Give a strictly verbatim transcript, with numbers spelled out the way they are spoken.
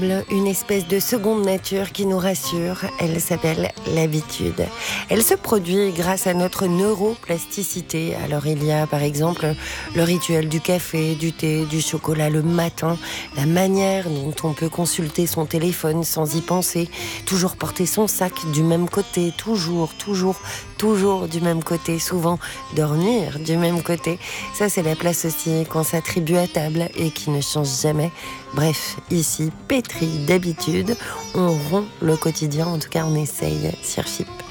Une espèce de seconde nature qui nous rassure, elle s'appelle l'habitude. Elle se produit grâce à notre neuroplasticité. Alors il y a par exemple le rituel du café, du thé, du chocolat le matin, la manière dont on peut consulter son téléphone sans y penser, toujours porter son sac du même côté, toujours, toujours, toujours du même côté, souvent dormir du même côté. Ça c'est la place aussi qu'on s'attribue à table et qui ne change jamais. Bref, ici, pétri d'habitude, on rompt le quotidien, en tout cas on essaye sur F I P.